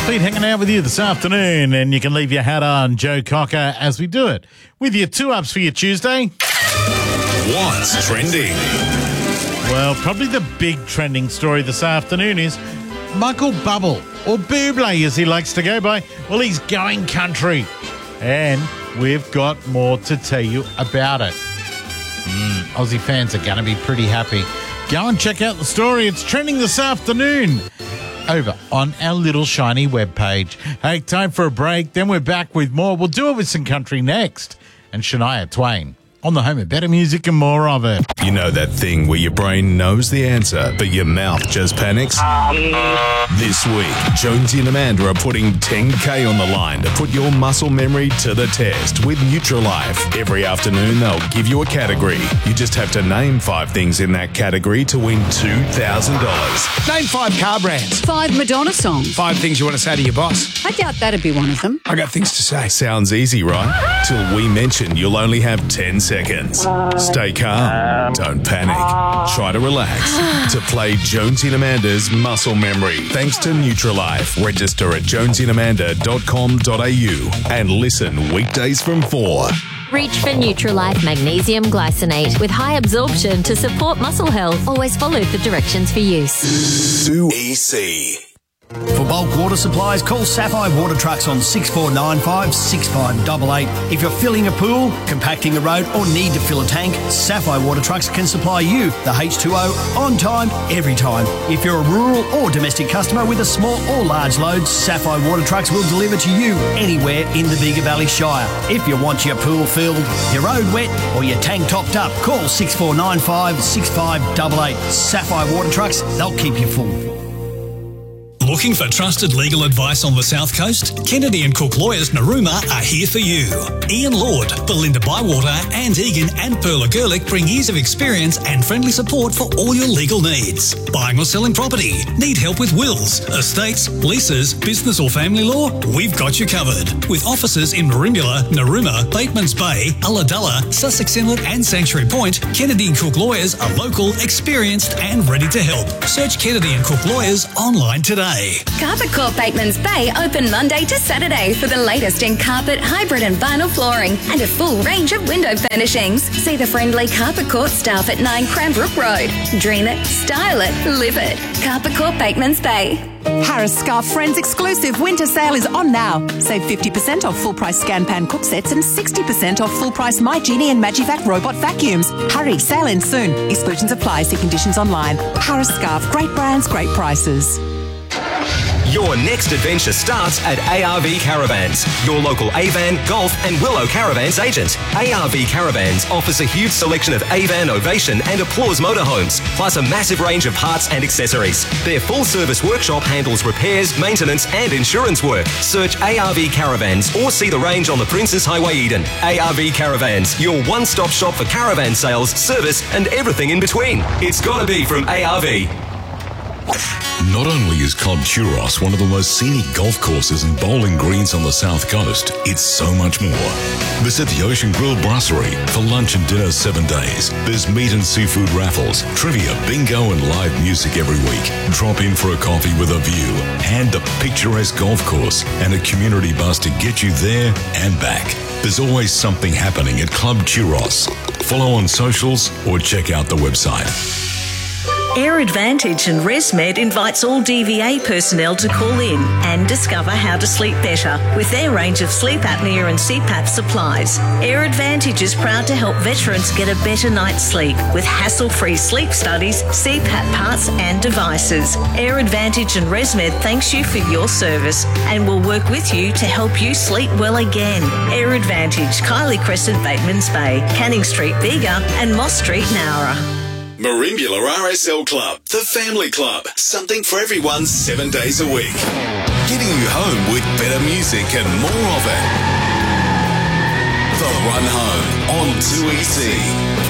Pete hanging out with you this afternoon, and you can leave your hat on, Joe Cocker, as we do it with your 2-ups for your Tuesday. What's trending? Well, probably the big trending story this afternoon is Michael Bubble, or Bublé as he likes to go by. Well, he's going country, and we've got more to tell you about it. Aussie fans are going to be pretty happy. Go and check out the story. It's trending this afternoon over on our little shiny webpage. Hey, time for a break. Then we're back with more. We'll do it with some country next. And Shania Twain on the home of better music and more of it. You know that thing where your brain knows the answer, but your mouth just panics? This week, Jonesy and Amanda are putting 10K on the line to put your muscle memory to the test with Nutrilife. Every afternoon, they'll give you a category. You just have to name 5 things in that category to win $2,000. Name 5 car brands. 5 Madonna songs. 5 things you want to say to your boss. I doubt that'd be one of them. I got things to say. Sounds easy, right? Till we mention you'll only have 10 seconds. Stay calm. Don't panic. Try to relax. To play Jonesy and Amanda's Muscle Memory. Thanks to Nutrilife. Register at jonesyandamanda.com.au and listen weekdays from 4. Reach for Nutrilife Magnesium Glycinate with high absorption to support muscle health. Always follow the directions for use. EC. For bulk water supplies, call Sapphire Water Trucks on 6495 6588. If you're filling a pool, compacting a road, or need to fill a tank, Sapphire Water Trucks can supply you the H2O on time, every time. If you're a rural or domestic customer with a small or large load, Sapphire Water Trucks will deliver to you anywhere in the Bega Valley Shire. If you want your pool filled, your road wet, or your tank topped up, call 6495 6588. Sapphire Water Trucks, they'll keep you full. Looking for trusted legal advice on the South Coast? Kennedy and Cook Lawyers Narooma are here for you. Ian Lord, Belinda Bywater, Anne Egan and Perla Gerlich bring years of experience and friendly support for all your legal needs. Buying or selling property? Need help with wills, estates, leases, business or family law? We've got you covered. With offices in Merimbula, Narooma, Batemans Bay, Ulladulla, Sussex Inlet and Sanctuary Point, Kennedy and Cook Lawyers are local, experienced and ready to help. Search Kennedy and Cook Lawyers online today. Carpet Corp Batemans Bay open Monday to Saturday for the latest in carpet, hybrid and vinyl flooring and a full range of window furnishings. See the friendly Carpet Corp staff at 9 Cranbrook Road. Dream it, style it, live it. Carpet Corp Batemans Bay. Harris Scarf Friends exclusive winter sale is on now. Save 50% off full price Scan Pan cook sets and 60% off full price My Genie and Magivac robot vacuums. Hurry, sale ends soon. Exclusions apply. See conditions online. Harris Scarf, great brands, great prices. Your next adventure starts at ARV Caravans, your local Avan, Golf and Willow Caravans agent. ARV Caravans offers a huge selection of Avan, Ovation and Applause motorhomes, plus a massive range of parts and accessories. Their full-service workshop handles repairs, maintenance and insurance work. Search ARV Caravans or see the range on the Princes Highway Eden. ARV Caravans, your one-stop shop for caravan sales, service and everything in between. It's got to be from ARV. Not only is Club Churros one of the most scenic golf courses and bowling greens on the South Coast, it's so much more. Visit the Ocean Grill Brasserie for lunch and dinner 7 days. There's meat and seafood raffles, trivia, bingo and live music every week. Drop in for a coffee with a view and a picturesque golf course and a community bus to get you there and back. There's always something happening at Club Churros. Follow on socials or check out the website. Air Advantage and ResMed invites all DVA personnel to call in and discover how to sleep better with their range of sleep apnea and CPAP supplies. Air Advantage is proud to help veterans get a better night's sleep with hassle-free sleep studies, CPAP parts and devices. Air Advantage and ResMed thanks you for your service and will work with you to help you sleep well again. Air Advantage, Kylie Crescent, Batemans Bay, Canning Street, Bega and Moss Street, Nowra. Merimbula RSL Club, the family club. Something for everyone 7 days a week. Getting you home with better music and more of it. The Run Home on 2EC.